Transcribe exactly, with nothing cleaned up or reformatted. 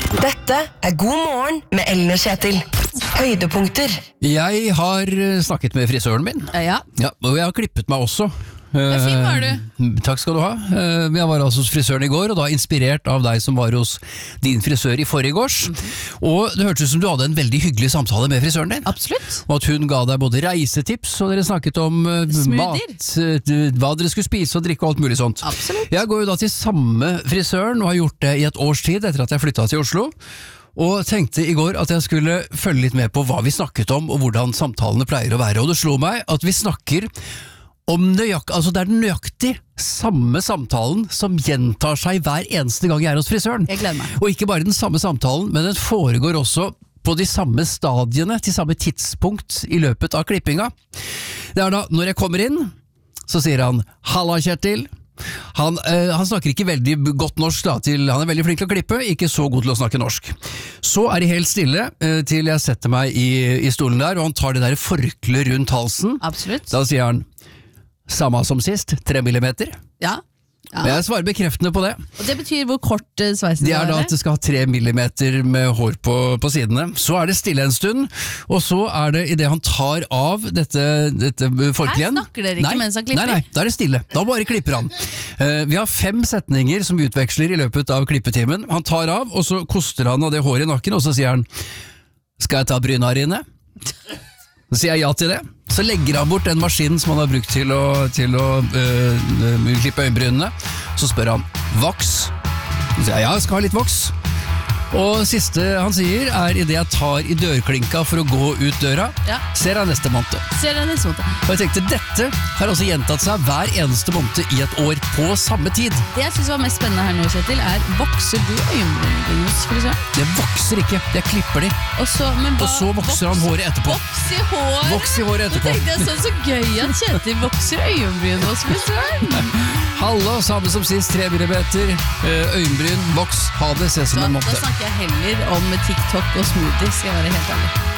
Dette er God morgen med Ellen og Kjetil. Høydepunkter. Jeg har snakket med frisøren min. Ja. Ja, og jeg har klippet meg også. Ja, fin var du. Takk skal du ha. Jeg var altså hos frisøren i går, og da inspirert av deg som var hos din frisør i forgårs. Mm-hmm. Og det hørtes ut som du hadde en veldig hyggelig samtale med frisøren din. Absolutt. Og at hun ga deg både reisetips, og dere snakket om Smoothier. mat, hva dere skulle spise og drikke og alt mulig sånt. Absolutt. Jeg går jo da til samme frisøren, og har gjort det i et års tid etter at jeg flyttet til Oslo. Og tenkte i går at jeg skulle følge litt med på hva vi snakket om, og hvordan samtalene pleier å være. Og det slo meg at vi snakker om nøyaktig, altså det er den nøyaktig samme samtalen som gjentar seg hver eneste gang jeg er hos frisøren. Jeg gleder meg. Og ikke bare den samme samtalen, men den foregår også på de samme stadiene, til samme tidspunkt i løpet av klippinga. Det er da, når jeg kommer inn, så sier han, «Halla Kjetil». Han, øh, han snakker ikke veldig godt norsk da, til, han er veldig flink til å klippe, ikke så god til å snakke norsk. Så er det helt stille øh, til jeg setter meg i, i stolen der, og han tar det der forklet rundt halsen. Absolutt. Da sier han, samme som sist, tre millimeter. Ja. Ja. Jeg svarer bekreftende på det. Og det betyr hvor kort uh, sveisen Det er da at det skal ha tre millimeter med hår på, på sidene. Så er det stille en stund, og så er det i det han tar av dette, dette forkleen. Her snakker dere ikke nei, mens han klipper? Nei, nei, da er det stille. Da bare klipper han. Uh, vi har fem setninger som vi utveksler i løpet av klippetimen. Han tar av, og så koster han av det håret i nakken, og så sier han, skal jeg ta brynarine? Så sier jeg ja til det. Så legger han bort den maskinen som han har brukt til å, til å øh, klippe øyenbrynene. Så spør han, voks? Så sier jeg ja, jeg skal ha litt voks. Og siste han sier er i det jeg tar i dørklinka for å gå ut døra, ja. Ser jeg neste måned. Ser jeg neste måned. Og jeg tenkte, dette har også gjentatt seg hver eneste måned i et år på samme tid. Det jeg synes var mest spennende her nå, Kjetil, er vokser du øyenbrynene hos frisøren? Det vokser ikke, jeg klipper de. Og så, men hva, og så vokser han håret etterpå. Voks i håret? Voks i håret etterpå. Nå tenkte jeg sånn så gøy at Kjetil vokser øyenbrynene hos frisøren. Hallo, samme som sist, tre millimeter, øyenbryn, voks, ha det, ses som en måte. Da snakker jeg heller om TikTok og smoothies, skal jeg være helt ærlig.